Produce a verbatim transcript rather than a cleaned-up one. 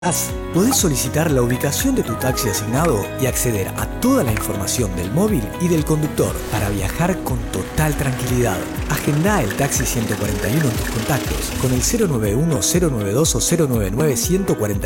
Podés solicitar la ubicación de tu taxi asignado y acceder a toda la información del móvil y del conductor para viajar con total tranquilidad. Agendá el taxi ciento cuarenta y uno en tus contactos con el cero nueve uno, cero nueve dos o cero nueve nueve, uno cuatro